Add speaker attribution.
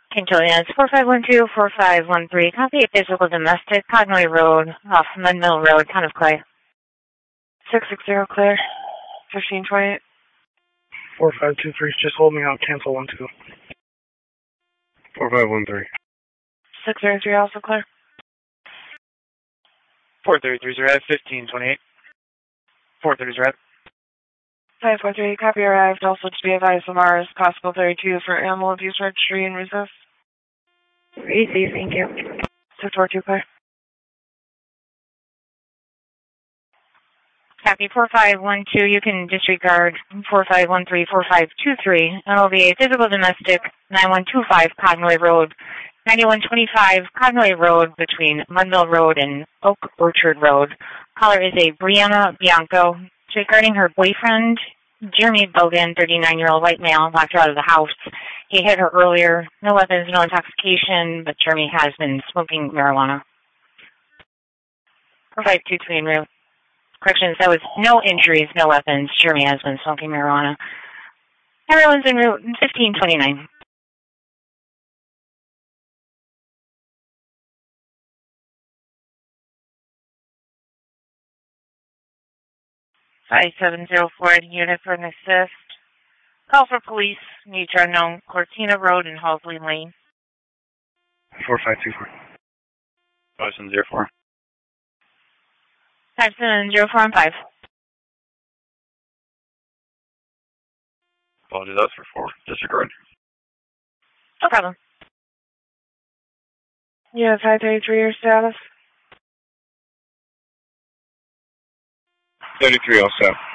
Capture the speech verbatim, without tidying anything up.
Speaker 1: King Juliet, four five one two, four five one three. Copy a physical domestic, Cognoy Road, off Mudmill Road, Town of Clay.
Speaker 2: six six zero, clear. fifteen twenty-eight.
Speaker 3: four five two three, just hold me out, cancel one two.
Speaker 4: four five one three.
Speaker 2: six zero three, also clear.
Speaker 5: four three three zero, fifteen twenty-eight. four thirty zero.
Speaker 2: five four three, copy arrived. Also to be advised, Lamar is possible thirty-two for animal abuse registry and resist.
Speaker 1: Easy, thank you.
Speaker 2: six four two, clear.
Speaker 1: Copy four five one two, you can disregard four five one three, four five two three. And it'll be a physical domestic, nine one two five Cognoy Road, ninety-one twenty-five Cognoy Road between Mudmill Road and Oak Orchard Road. Caller is a Brianna Bianco. It's regarding her boyfriend, Jeremy Bogan, thirty-nine-year-old white male, locked her out of the house. He hit her earlier. No weapons, no intoxication, but Jeremy has been smoking marijuana. four five two three en route. Corrections, that was no injuries, no weapons. Jeremy has been smoking marijuana. Everyone's en route, fifteen twenty-nine.
Speaker 6: five seven zero four, unit for an assist. Call for police, nature unknown, Cortina Road and Halsley Lane.
Speaker 4: four five two four. five seven zero four.
Speaker 1: five seven zero four and five.
Speaker 4: Apologies, that's for four. Disregard.
Speaker 1: No problem.
Speaker 2: Yeah, five thirty-three, your status?
Speaker 4: thirty-three oh seven.